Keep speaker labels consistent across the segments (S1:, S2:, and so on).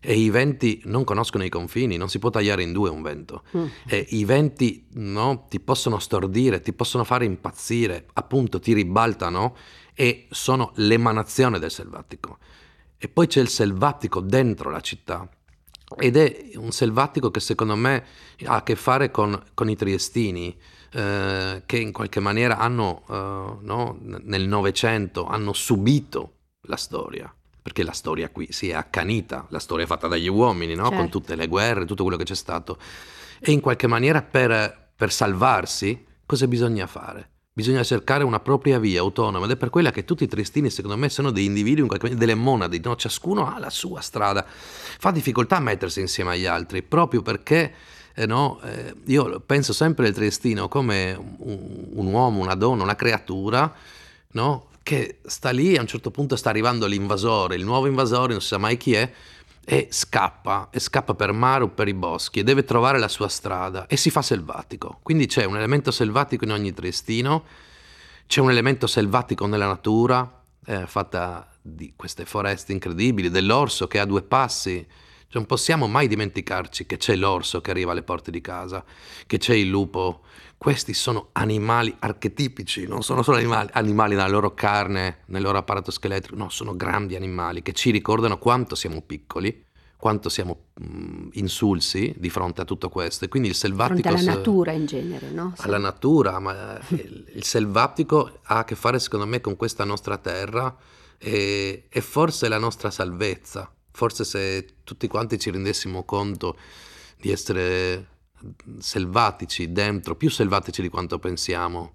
S1: e i venti non conoscono i confini, non si può tagliare in due un vento. E i venti, no, ti possono stordire, ti possono fare impazzire, appunto ti ribaltano e sono l'emanazione del selvatico. E poi c'è il selvatico dentro la città ed è un selvatico che secondo me ha a che fare con i triestini, che in qualche maniera hanno, no, nel Novecento hanno subito la storia, perché la storia qui si è accanita, la storia fatta dagli uomini, no? Con
S2: Certo.
S1: tutte le guerre, tutto quello che c'è stato. E in qualche maniera per salvarsi, cosa bisogna fare? Bisogna cercare una propria via autonoma ed è per quella che tutti i triestini secondo me sono dei individui, in qualche maniera, delle monadi, no? Ciascuno ha la sua strada, fa difficoltà a mettersi insieme agli altri, proprio perché no, io penso sempre al triestino come un uomo, una donna, una creatura, no? Che sta lì, a un certo punto sta arrivando l'invasore, il nuovo invasore, non si sa mai chi è, e scappa per mare o per i boschi e deve trovare la sua strada e si fa selvatico. Quindi c'è un elemento selvatico in ogni triestino, c'è un elemento selvatico nella natura, fatta di queste foreste incredibili, dell'orso che ha due passi. Non possiamo mai dimenticarci che c'è l'orso che arriva alle porte di casa, che c'è il lupo. Questi sono animali archetipici, non sono solo animali nella loro carne, nel loro apparato scheletrico, no, sono grandi animali che ci ricordano quanto siamo piccoli, quanto siamo insulsi di fronte a tutto questo. E quindi il
S2: Di fronte
S1: selvatico,
S2: alla natura in genere, no?
S1: alla
S2: Sì.
S1: natura, ma il selvatico ha a che fare secondo me con questa nostra terra e forse la nostra salvezza. Forse se tutti quanti ci rendessimo conto di essere selvatici dentro, più selvatici di quanto pensiamo,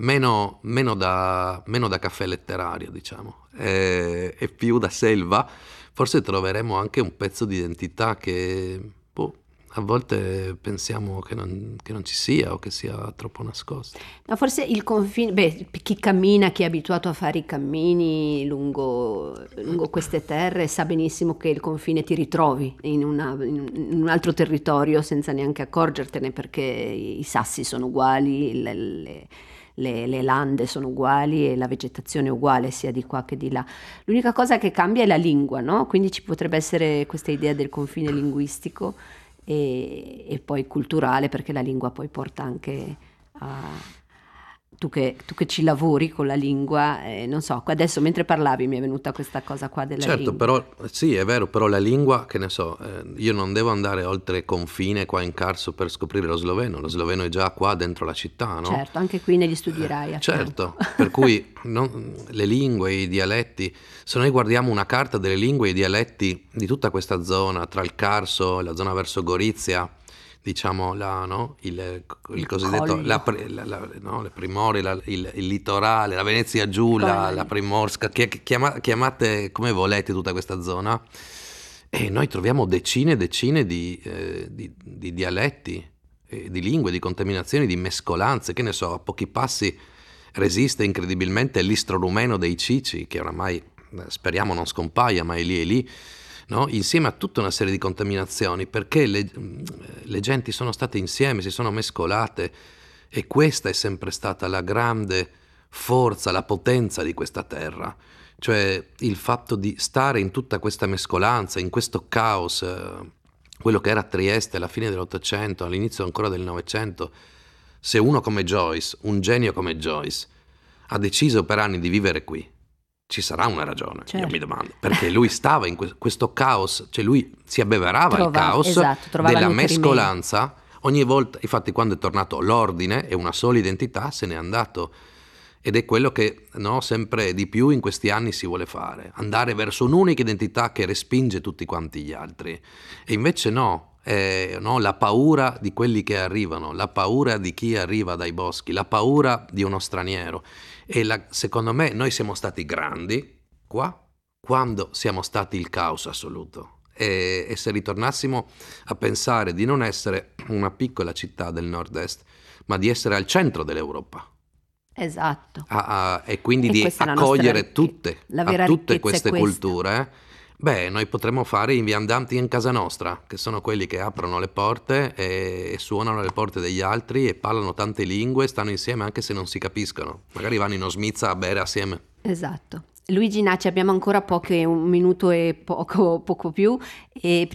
S1: meno da caffè letterario, diciamo, e più da selva, forse troveremo anche un pezzo di identità che boh, a volte pensiamo che non ci sia o che sia troppo nascosto.
S2: No, forse il confine, beh, chi cammina, chi è abituato a fare i cammini lungo queste terre sa benissimo che il confine ti ritrovi in un altro territorio senza neanche accorgertene, perché i sassi sono uguali, le lande sono uguali e la vegetazione è uguale sia di qua che di là. L'unica cosa che cambia è la lingua, no? Quindi ci potrebbe essere questa idea del confine linguistico e poi culturale, perché la lingua poi porta anche a... tu che ci lavori con la lingua, non so, adesso mentre parlavi mi è venuta questa cosa qua della
S1: Certo,
S2: lingua.
S1: però sì, è vero, però la lingua, che ne so, io non devo andare oltre confine qua in Carso per scoprire lo sloveno è già qua dentro la città, no?
S2: Certo, anche qui negli studi Rai a fianco.
S1: Certo, per cui le lingue, i dialetti, se noi guardiamo una carta delle lingue e i dialetti di tutta questa zona, tra il Carso e la zona verso Gorizia, diciamo no? Il
S2: Il
S1: cosiddetto,
S2: Collio,
S1: no? Le Primorie, il litorale, la Venezia giù, la
S2: Collio.
S1: Primorska, chiamate come volete tutta questa zona, e noi troviamo decine e decine di dialetti, di lingue, di contaminazioni, di mescolanze, che ne so, a pochi passi resiste incredibilmente l'istro-rumeno dei Cici, che oramai speriamo non scompaia, ma è lì, no? Insieme a tutta una serie di contaminazioni, perché le genti sono state insieme, si sono mescolate, e questa è sempre stata la grande forza, la potenza di questa terra, cioè il fatto di stare in tutta questa mescolanza, in questo caos, quello che era Trieste alla fine dell'Ottocento, all'inizio ancora del Novecento. Se uno come Joyce, un genio come Joyce, ha deciso per anni di vivere qui, ci sarà una ragione, io mi
S2: Certo.
S1: domando, perché lui stava in questo caos, cioè lui si abbeverava al caos
S2: Esatto, trovava
S1: della
S2: nutrimento.
S1: mescolanza, ogni volta, infatti quando è tornato l'ordine e una sola identità se n'è andato, ed è quello che no, sempre di più in questi anni si vuole fare, andare verso un'unica identità che respinge tutti quanti gli altri, e invece no, no, la paura di quelli che arrivano, la paura di chi arriva dai boschi, la paura di uno straniero. E secondo me noi siamo stati grandi qua quando siamo stati il caos assoluto. E se ritornassimo a pensare di non essere una piccola città del nord-est, ma di essere al centro dell'Europa,
S2: Esatto.
S1: e quindi
S2: E
S1: di
S2: questa è la nostra
S1: accogliere
S2: ricchezza. La
S1: a
S2: vera
S1: tutte
S2: ricchezza è
S1: queste
S2: questa.
S1: culture, beh, noi potremmo fare i viandanti in casa nostra, che sono quelli che aprono le porte e suonano le porte degli altri e parlano tante lingue, stanno insieme anche se non si capiscono. Magari vanno in Osmizza a bere assieme.
S2: Esatto. Luigi Naci, abbiamo ancora un minuto e poco più, e